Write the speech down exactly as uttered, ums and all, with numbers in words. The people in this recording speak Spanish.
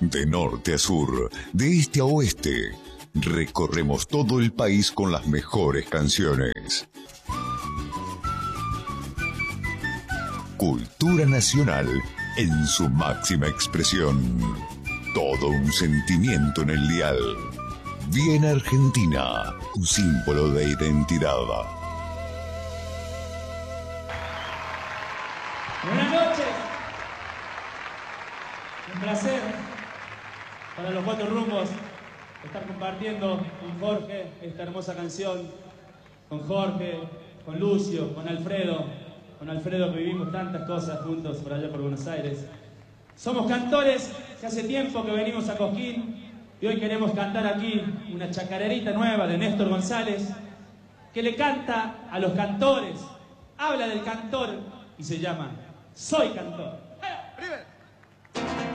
De norte a sur, de este a oeste, recorremos todo el país con las mejores canciones. Cultura nacional en su máxima expresión. Todo un sentimiento en el dial. Bien Argentina, un símbolo de identidad. Buenas noches. Un placer para los cuatro rumbos estar compartiendo con Jorge esta hermosa canción, con Jorge, con Lucio, con Alfredo, con Alfredo que vivimos tantas cosas juntos por allá por Buenos Aires. Somos cantores que hace tiempo que venimos a Cosquín y hoy queremos cantar aquí una chacarerita nueva de Néstor González que le canta a los cantores, habla del cantor y se llama Soy Cantor.